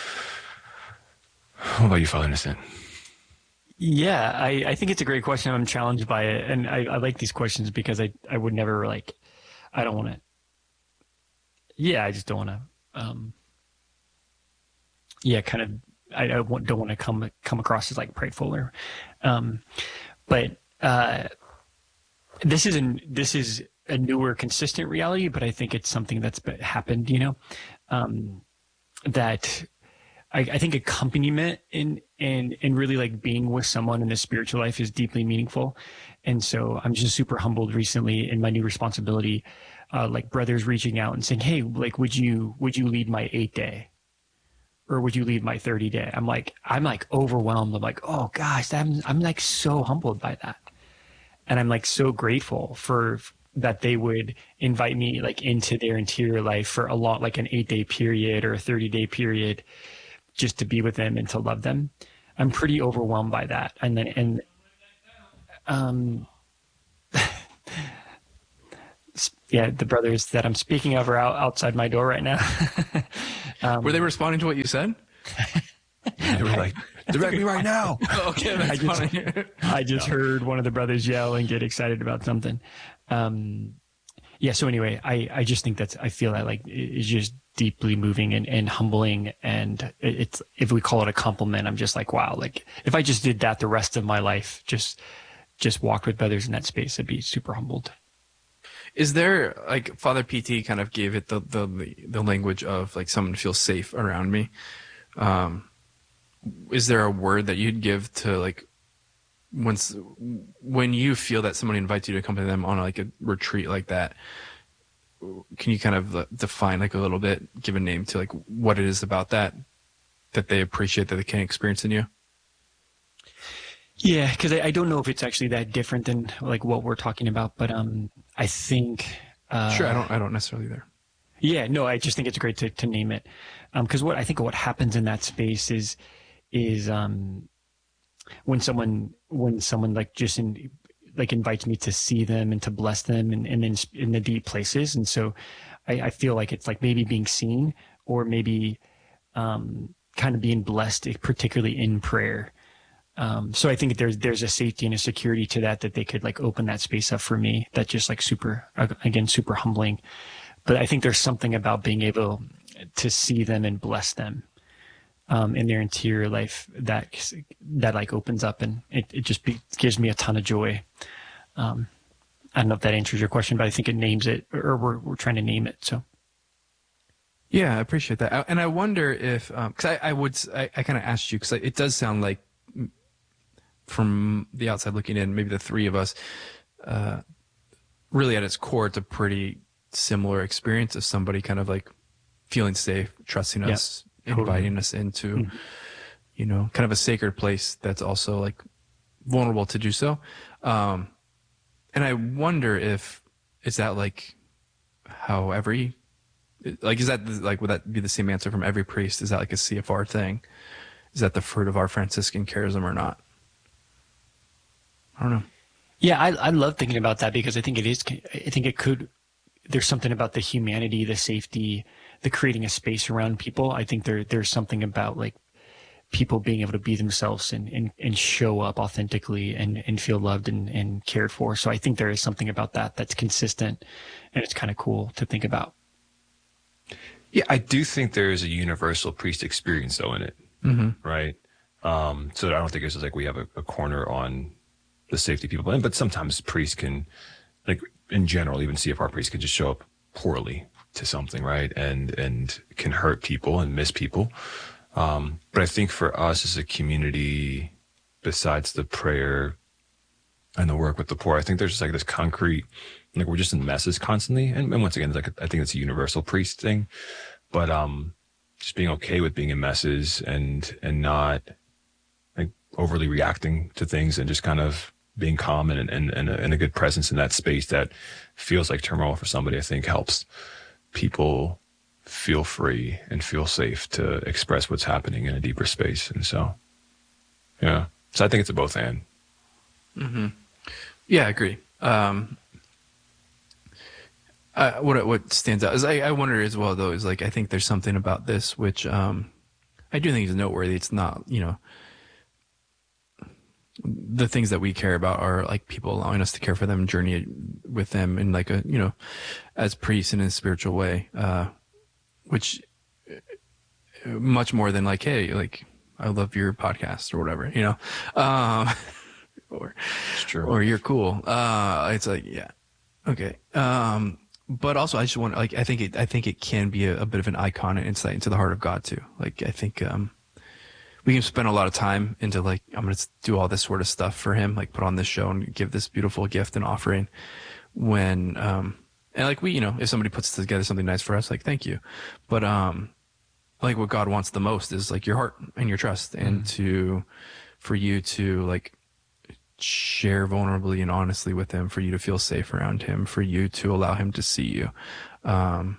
S17: what about you, Father Innocent?
S18: Yeah, I, I think it's a great question. I'm challenged by it. And I, I like these questions because I, I would never like, I don't want to, yeah, I just don't want to, um, yeah, kind of, I don't want to come come across as like prideful or, um, but uh, this is a this is a newer, consistent reality. But I think it's something that's happened. You know, um, that I, I think accompaniment in and and really like being with someone in the spiritual life is deeply meaningful. And so I'm just super humbled recently in my new responsibility, uh, like brothers reaching out and saying, "Hey, like, would you would you lead my eight day?" Or would you lead my thirty day? I'm like, I'm like overwhelmed. I'm like, oh gosh, I'm, I'm like so humbled by that. and I'm like so grateful for that they would invite me like into their interior life for a long, like an eight day period or a thirty day period, just to be with them and to love them. I'm pretty overwhelmed by that. And then, and, um, yeah, the brothers that I'm speaking of are out outside my door right now. um,
S16: Were they responding to what you said?
S17: They were like, direct me right now.
S16: Oh, okay, that's
S18: I just,
S16: funny.
S18: I just heard one of the brothers yell and get excited about something. Um, yeah. So anyway, I, I just think that's, I feel that like it's just deeply moving and, and humbling. And it's, if we call it a compliment, I'm just like, wow, like if I just did that the rest of my life, just, just walked with brothers in that space, I'd be super humbled.
S16: Is there, like, Father P T kind of gave it the, the, the language of like someone feels safe around me. Um, is there a word that you'd give to like, once, when you feel that somebody invites you to accompany them on like a retreat like that, can you kind of define like a little bit, give a name to like what it is about that, that they appreciate that they can experience in you?
S18: Yeah, because I, I don't know if it's actually that different than like what we're talking about, but um, I think. Uh,
S16: sure, I don't. I don't necessarily either.
S18: Yeah, no, I just think it's great to, to name it, because um, what I think what happens in that space is is um, when someone when someone like just in, like invites me to see them and to bless them and, and in in the deep places, and so I, I feel like it's like maybe being seen or maybe um, kind of being blessed, particularly in prayer. Um, so I think there's, there's a safety and a security to that, that they could like open that space up for me. That's just like super, again, super humbling. But I think there's something about being able to see them and bless them, um, in their interior life that, that like opens up, and it, it just be, gives me a ton of joy. Um, I don't know if that answers your question, but I think it names it, or we're, we're trying to name it. So.
S16: Yeah, I appreciate that. And I wonder if, um, cause I, I would, I, I kind of asked you, cause it does sound like, from the outside looking in, maybe the three of us, uh, really at its core, it's a pretty similar experience of somebody kind of like feeling safe, trusting us, yep, totally. Inviting us into, mm-hmm. you know, kind of a sacred place that's also like vulnerable to do so. Um, and I wonder if, is that like how every, like, is that like, would that be the same answer from every priest? Is that like a C F R thing? Is that the fruit of our Franciscan charism or not? I don't know.
S18: Yeah, I I love thinking about that, because I think it is, I think it could, there's something about the humanity, the safety, the creating a space around people. I think there there's something about like people being able to be themselves and, and, and show up authentically and, and feel loved and, and cared for. So I think there is something about that that's consistent, and it's kind of cool to think about.
S17: Yeah, I do think there is a universal priest experience though in it,
S16: mm-hmm.
S17: right? Um, so I don't think it's just like we have a, a corner on the safety people, but sometimes priests can, like in general, even C F R priests can just show up poorly to something, right? And, and can hurt people and miss people. Um, but I think for us as a community, besides the prayer and the work with the poor, I think there's just like this concrete, like we're just in messes constantly. And, and once again, it's like, I think it's a universal priest thing, but, um, just being okay with being in messes and, and not like overly reacting to things, and just kind of being calm and, and, and, a, and a good presence in that space that feels like turmoil for somebody, I think helps people feel free and feel safe to express what's happening in a deeper space. And so, yeah. So I think it's a both and.
S16: Mm-hmm. Yeah, I agree. Um, uh, what, what stands out is I, I wonder as well, though, is like, I think there's something about this, which, um, I do think is noteworthy. It's not, you know, the things that we care about are like people allowing us to care for them and journey with them in like a, you know, as priests in a spiritual way, uh, which much more than like, hey, like, I love your podcast or whatever, you know, um, or,
S17: it's true.
S16: or you're cool. Uh, it's like, yeah. Okay. Um, but also I just want, like, I think it, I think it can be a, a bit of an icon and insight into the heart of God too. Like, I think, um, we can spend a lot of time into like, I'm going to do all this sort of stuff for him, like put on this show and give this beautiful gift and offering when, um, and like we, you know, if somebody puts together something nice for us, like, thank you. But, um, like what God wants the most is like your heart and your trust, and mm. to, for you to like share vulnerably and honestly with him, for you to feel safe around him, for you to allow him to see you, um,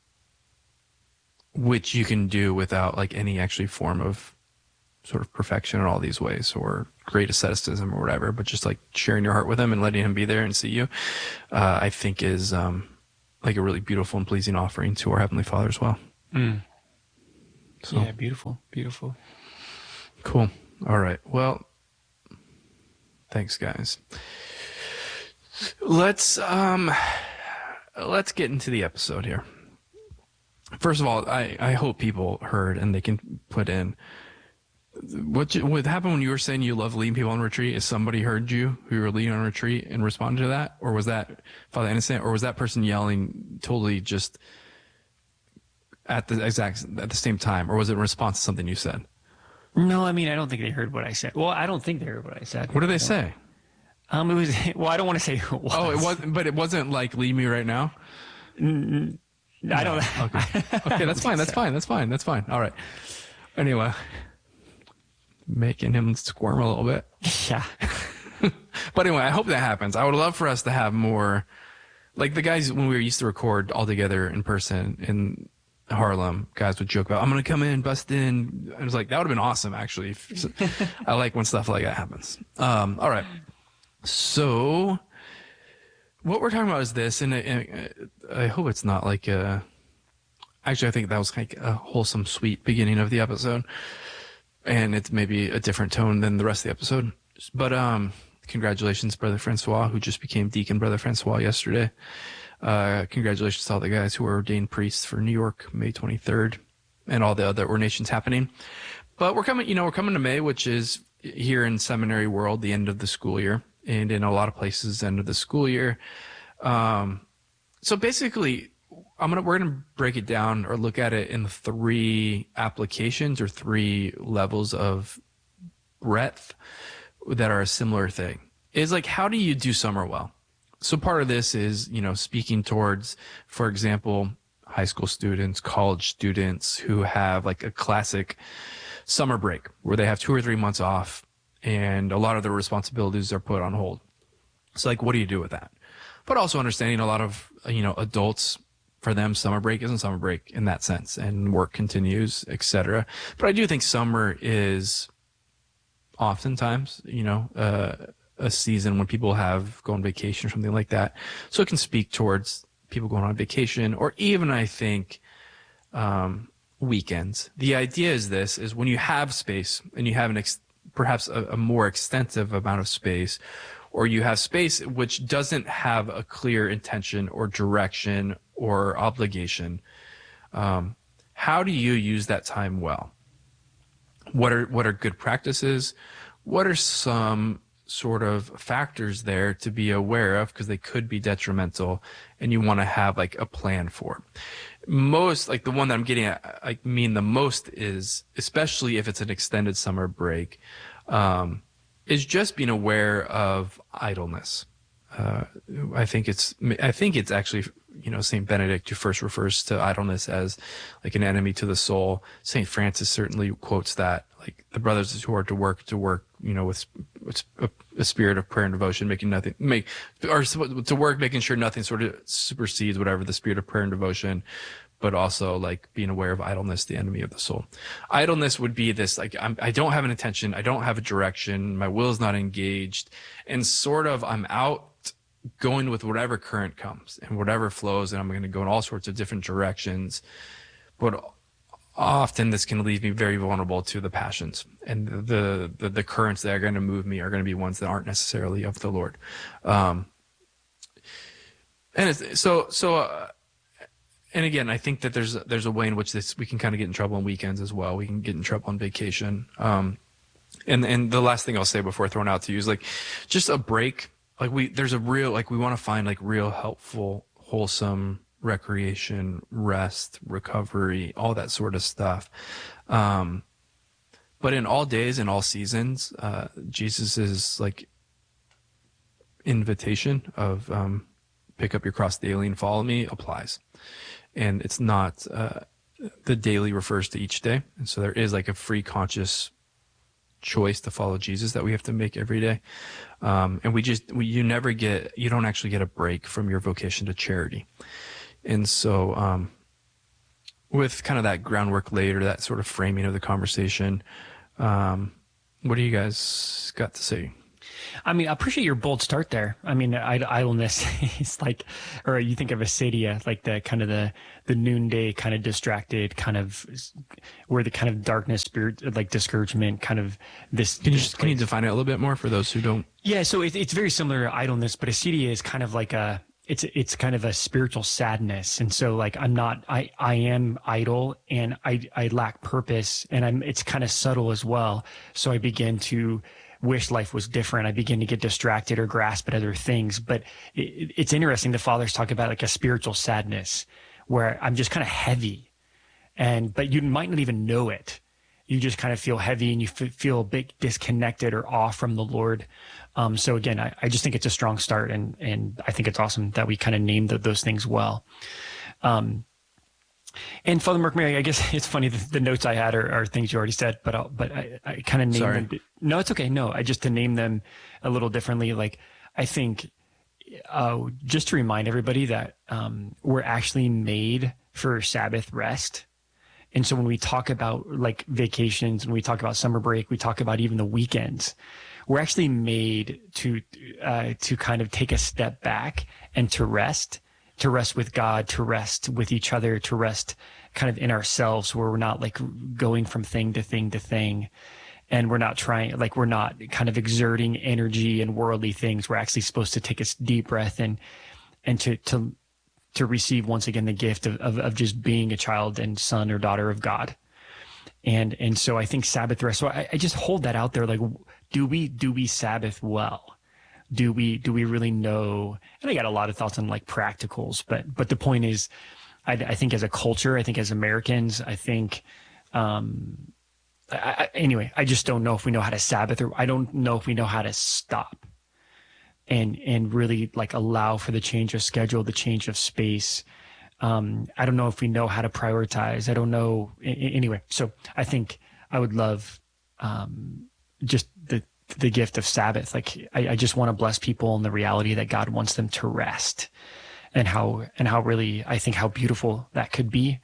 S16: which you can do without like any actually form of sort of perfection in all these ways or great asceticism or whatever, but just like sharing your heart with him and letting him be there and see you, uh, I think is um, like a really beautiful and pleasing offering to our Heavenly Father as well.
S18: Mm.
S16: So,
S18: yeah, beautiful, beautiful.
S16: Cool. All right. Well, thanks, guys. Let's um, let's get into the episode here. First of all, I, I hope people heard and they can put in what what happened when you were saying you love leading people on retreat. Is somebody heard you who you were leading on retreat and responded to that, or was that Father Innocent, or was that person yelling totally just at the exact at the same time, or was it in response to something you said?
S18: No, I mean, I don't think they heard what I said. Well, I don't think they heard what I said.
S16: What did they say?
S18: Um, it was well, I don't want to say who it was.
S16: Oh, it wasn't, but it wasn't like leave me right now.
S18: Mm, I don't.
S16: Okay, okay, that's fine. That's fine. That's fine. That's fine. All right. Anyway, making him squirm a little bit.
S18: Yeah.
S16: But anyway, I hope that happens. I would love for us to have more, like the guys when we used to record all together in person in Harlem, guys would joke about, I'm going to come in, bust in. I was like, that would have been awesome, actually. I like when stuff like that happens. Um, all right. So what we're talking about is this, and I, I hope it's not like a, actually, I think that was like a wholesome, sweet beginning of the episode. And it's maybe a different tone than the rest of the episode. But um, congratulations, Brother Francois, who just became Deacon Brother Francois yesterday. Uh, congratulations to all the guys who are ordained priests for New York, May twenty-third, and all the other ordinations happening. But we're coming, you know, we're coming to May, which is here in seminary world, the end of the school year, and in a lot of places, end of the school year. Um, so basically, I'm gonna we're gonna break it down or look at it in three applications or three levels of breadth that are a similar thing. Is like, how do you do summer well? So part of this is, you know, speaking towards, for example, high school students, college students who have like a classic summer break where they have two or three months off and a lot of their responsibilities are put on hold. So like, what do you do with that? But also understanding a lot of, you know, adults, for them, summer break isn't summer break in that sense, and work continues, et cetera. But I do think summer is oftentimes, you know, uh, a season when people have go on vacation or something like that. So it can speak towards people going on vacation, or even, I think, um, weekends. The idea is this, is when you have space and you have an ex- perhaps a, a more extensive amount of space, or you have space which doesn't have a clear intention or direction or obligation, um, how do you use that time well? What are what are good practices? What are some sort of factors there to be aware of, because they could be detrimental, and you want to have like a plan for? Most, like the one that I'm getting at, I mean the most is, especially if it's an extended summer break, um, is just being aware of idleness. Uh, I think it's, I think it's actually, you know, Saint Benedict who first refers to idleness as like an enemy to the soul. Saint Francis certainly quotes that, like the brothers who are to work, to work, you know, with, with a, a spirit of prayer and devotion, making nothing, make, or to work, making sure nothing sort of supersedes whatever the spirit of prayer and devotion, but also like being aware of idleness, the enemy of the soul. Idleness would be this, like, I'm, I don't have an intention. I don't have a direction. My will is not engaged, and sort of I'm out going with whatever current comes and whatever flows, and I'm going to go in all sorts of different directions. But often this can leave me very vulnerable to the passions, and the the, the currents that are going to move me are going to be ones that aren't necessarily of the Lord. Um, and it's, so so. Uh, And again, I think that there's there's a way in which this we can kind of get in trouble on weekends as well. We can get in trouble on vacation. Um, and and the last thing I'll say before throwing out to you is like, just a break. Like we there's a real like we want to find like real helpful, wholesome recreation, rest, recovery, all that sort of stuff. Um, but in all days and all seasons, uh, Jesus's like invitation of um, pick up your cross daily and follow me applies. And it's not, uh, the daily refers to each day. And so there is like a free conscious choice to follow Jesus that we have to make every day. Um, and we just, we, you never get, you don't actually get a break from your vocation to charity. And so, um, with kind of that groundwork laid, or that sort of framing of the conversation, um, what do you guys got to say?
S18: I mean, I appreciate your bold start there. I mean, idleness is like, or you think of acedia, like the kind of the, the noonday kind of distracted kind of, where the kind of darkness, spirit, like discouragement, kind of this.
S16: Can you
S18: this
S16: just, can you define it a little bit more for those who don't?
S18: Yeah. So it, it's very similar to idleness, but acedia is kind of like a, it's, it's kind of a spiritual sadness. And so like, I'm not, I, I am idle and I, I lack purpose, and I'm, it's kind of subtle as well. So I begin to wish life was different. I begin to get distracted or grasp at other things. But it, it's interesting. The fathers talk about like a spiritual sadness where I'm just kind of heavy, and, but you might not even know it. You just kind of feel heavy, and you f- feel a bit disconnected or off from the Lord. Um, so again, I, I just think it's a strong start, and, and I think it's awesome that we kind of named the, those things well. Um, and Father Mark Mary, I guess it's funny, the, the notes I had are, are things you already said, but I'll, but I, I kind of named
S16: Sorry.
S18: them. No, it's okay. No, I just to name them a little differently. Like, I think, uh, just to remind everybody that, um, we're actually made for Sabbath rest. And so when we talk about like vacations, when we talk about summer break, we talk about even the weekends, we're actually made to, uh, to kind of take a step back and to rest, to rest with God, to rest with each other, to rest kind of in ourselves, where we're not like going from thing to thing to thing. And we're not trying, like, we're not kind of exerting energy and worldly things. We're actually supposed to take a deep breath and, and to, to, to receive once again the gift of, of, of just being a child and son or daughter of God. And, and so I think Sabbath rest, so I, I just hold that out there. Like, do we, do we Sabbath well? Do we, do we really know? And I got a lot of thoughts on like practicals, but, but the point is, I, I think as a culture, I think as Americans, I think, um, I, I, anyway, I just don't know if we know how to Sabbath, or I don't know if we know how to stop and, and really like allow for the change of schedule, the change of space. Um, I don't know if we know how to prioritize. I don't know. Anyway, so I think I would love, um, just the, the gift of Sabbath. Like, I, I just want to bless people in the reality that God wants them to rest, and how, and how really, I think how beautiful that could be.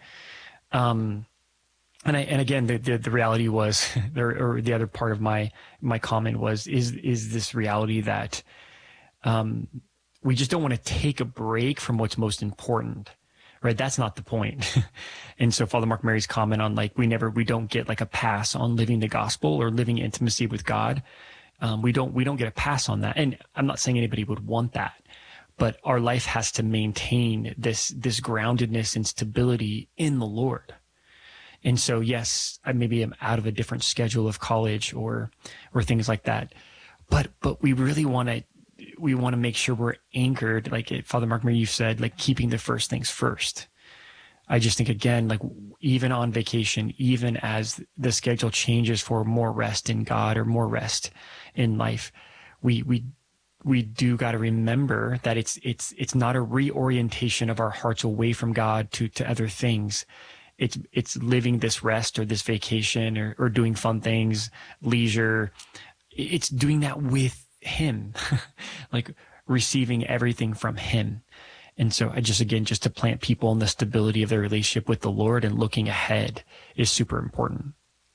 S18: Um, and I, and again, the, the, the reality was, or, or the other part of my, my comment was, is, is this reality that, um, we just don't want to take a break from what's most important. Right. That's not the point. And so Father Mark Mary's comment on like, we never, we don't get like a pass on living the gospel or living intimacy with God. Um, we don't, we don't get a pass on that. And I'm not saying anybody would want that, but our life has to maintain this, this groundedness and stability in the Lord. And so, yes, I maybe am out of a different schedule of college or, or things like that. But, but we really want to, we want to make sure we're anchored, like Father Mark Mary, you said, like keeping the first things first. I just think, again, like even on vacation, even as the schedule changes for more rest in God or more rest in life, we, we, we do got to remember that it's, it's, it's not a reorientation of our hearts away from God to, to other things. It's, it's living this rest or this vacation or, or doing fun things, leisure. It's doing that with Him, like receiving everything from Him. And so I just, again, just to plant people in the stability of their relationship with the Lord and looking ahead is super important.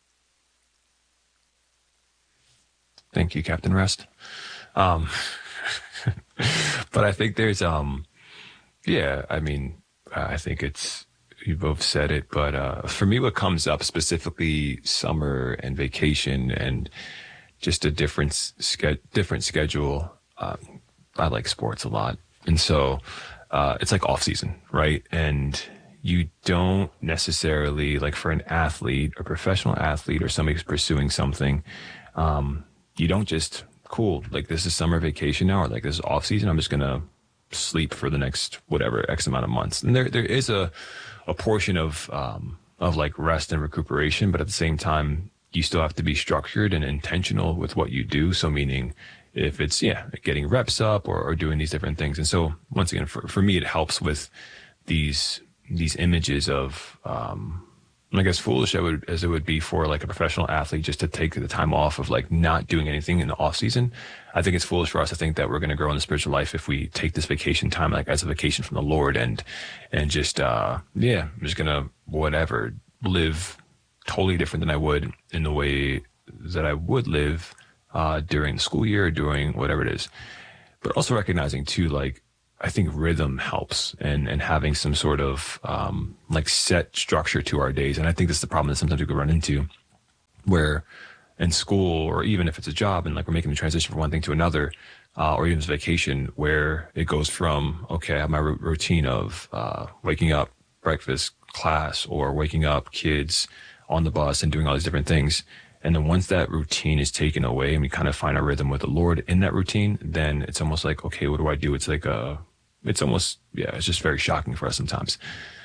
S17: Thank you, Captain Rest. Um, but I think there's, um, yeah, I mean, I think it's, you both said it, but, uh, for me, what comes up specifically summer and vacation and just a different, ske- different schedule. Um, I like sports a lot. And so, uh, it's like off season, right? And you don't necessarily, like for an athlete or professional athlete or somebody who's pursuing something, um, you don't just, cool, like this is summer vacation now, or like this is off season, I'm just going to sleep for the next whatever X amount of months. And there, there is a, a portion of, um, of like rest and recuperation, but at the same time, you still have to be structured and intentional with what you do. So meaning if it's, yeah, getting reps up or, or doing these different things. And so once again, for, for me, it helps with these, these images of, um, like as foolish as it would, as it would be for like a professional athlete just to take the time off of like not doing anything in the off season, I think it's foolish for us to think that we're going to grow in the spiritual life if we take this vacation time like as a vacation from the Lord and and just uh yeah, I'm just gonna whatever live totally different than I would in the way that I would live uh during the school year or during whatever it is. But also recognizing too, like I think rhythm helps and, and having some sort of, um, like set structure to our days. And I think this is the problem that sometimes we could run into where in school or even if it's a job and like we're making the transition from one thing to another, uh, or even it's vacation where it goes from, okay, I have my r- routine of, uh, waking up, breakfast, class, or waking up, kids on the bus and doing all these different things. And then once that routine is taken away and we kind of find our rhythm with the Lord in that routine, then it's almost like, okay, what do I do? It's like a, it's almost, yeah, it's just very shocking for us sometimes.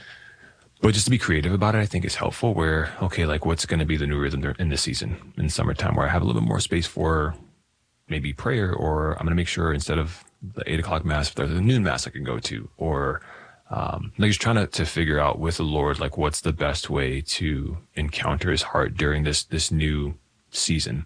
S17: But just to be creative about it, I think is helpful where, okay, like what's going to be the new rhythm in this season in summertime where I have a little bit more space for maybe prayer, or I'm going to make sure instead of the eight o'clock mass, if there's a noon mass I can go to, or um, like just trying to, to figure out with the Lord, like what's the best way to encounter his heart during this, this new season,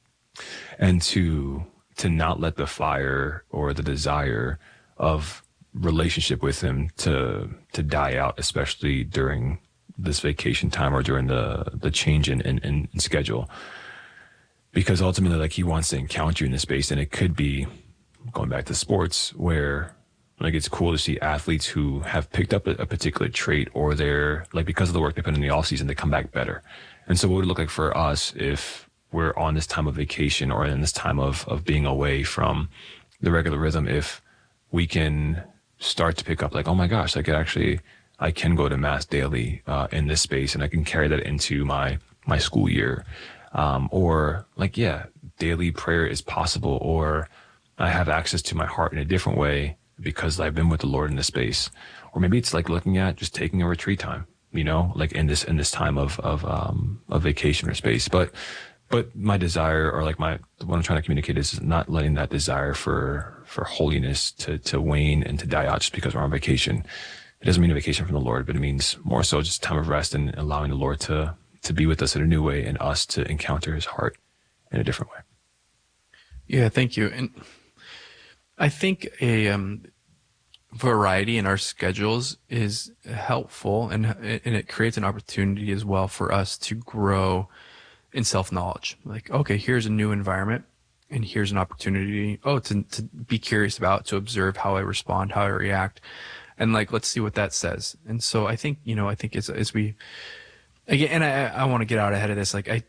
S17: and to, to not let the fire or the desire of relationship with him to, to die out, especially during this vacation time or during the, the change in, in, in schedule, because ultimately like he wants to encounter you in this space. And it could be going back to sports where like it's cool to see athletes who have picked up a, a particular trait or they're like, because of the work they put in the off season, they come back better. And so what would it look like for us if we're on this time of vacation or in this time of, of being away from the regular rhythm, if we can start to pick up like, oh my gosh, I could actually, I can go to mass daily, uh, in this space and I can carry that into my, my school year. Um, or like, yeah, daily prayer is possible, or I have access to my heart in a different way because I've been with the Lord in this space. Or maybe it's like looking at just taking a retreat time, you know, like in this, in this time of, of, um, of vacation or space. But, but my desire or like my, what I'm trying to communicate is not letting that desire for, for holiness to, to wane and to die out just because we're on vacation. It doesn't mean a vacation from the Lord, but it means more so just time of rest and allowing the Lord to, to be with us in a new way and us to encounter his heart in a different way.
S16: Yeah, thank you. And I think a um, variety in our schedules is helpful, and and it creates an opportunity as well for us to grow in self-knowledge. Like, okay, here's a new environment, and here's an opportunity, oh, to to be curious about, to observe how I respond, how I react, and like, let's see what that says. And so I think, you know, I think as as we, again, and I I want to get out ahead of this, like I,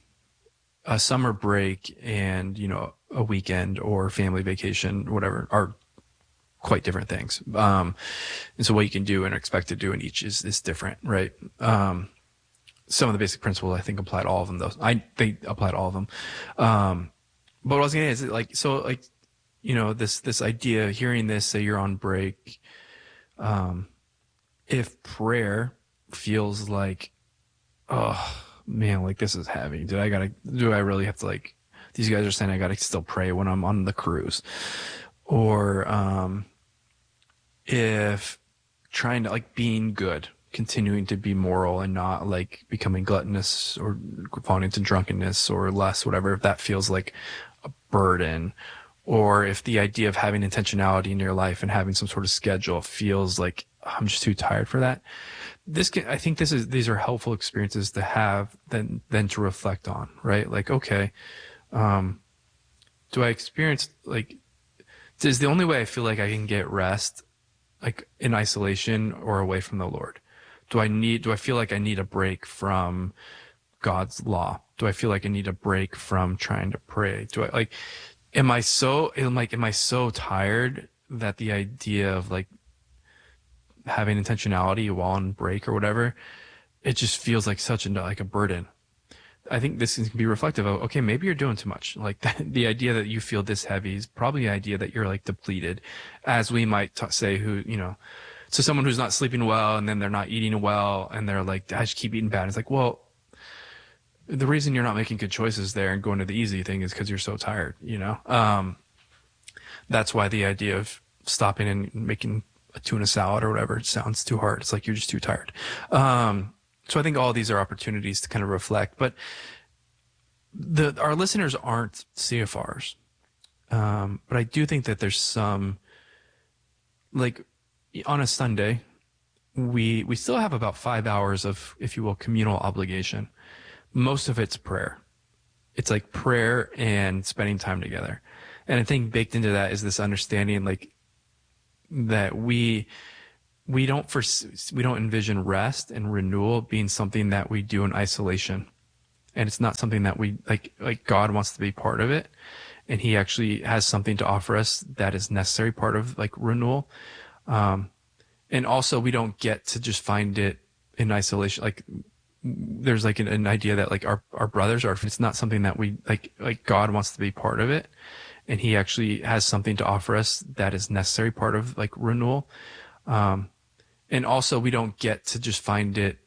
S16: a summer break and, you know, a weekend or family vacation, whatever, are quite different things. Um, and so what you can do and expect to do in each is, is different, right? Um, some of the basic principles I think apply to all of them, though. I think apply to all of them. Um, but what I was going to say is like, so like, you know, this, this idea, hearing this, say you're on break, um, if prayer feels like, oh man, like this is heavy. Do I gotta, do I really have to like, these guys are saying I gotta still pray when I'm on the cruise, or, um, if trying to like being good, continuing to be moral and not like becoming gluttonous or falling into drunkenness or lust, whatever, if that feels like a burden, or if the idea of having intentionality in your life and having some sort of schedule feels like I'm just too tired for that. This can, I think this is, these are helpful experiences to have then, then to reflect on, right? Like, okay, um, do I experience like, is the only way I feel like I can get rest, like in isolation or away from the Lord? Do I need, do I feel like I need a break from God's law? Do I feel like I need a break from trying to pray? Do I like, am I so, am like, am I so tired that the idea of like having intentionality while on break or whatever, it just feels like such a, like a burden? I think this can be reflective of, okay, maybe you're doing too much. Like the, the idea that you feel this heavy is probably the idea that you're like depleted, as we might t- say who, you know, so someone who's not sleeping well and then they're not eating well and they're like, I just keep eating bad. It's like, well, the reason you're not making good choices there and going to the easy thing is because you're so tired, you know? Um, that's why the idea of stopping and making a tuna salad or whatever, it sounds too hard. It's like you're just too tired. Um, so I think all these are opportunities to kind of reflect, but the, our listeners aren't C F Rs. Um, but I do think that there's some, like on a Sunday, we, we still have about five hours of, if you will, communal obligation. Most of it's prayer. It's like prayer and spending time together. And I think baked into that is this understanding, like, that we, we don't foresee, we don't envision rest and renewal being something that we do in isolation. And it's not something that we like, like God wants to be part of it. And he actually has something to offer us that is necessary part of like renewal. Um, and also we don't get to just find it in isolation. Like there's like an, an idea that like our, our brothers are, it's not something that we like, like God wants to be part of it. And he actually has something to offer us that is necessary part of like renewal. Um, and also we don't get to just find it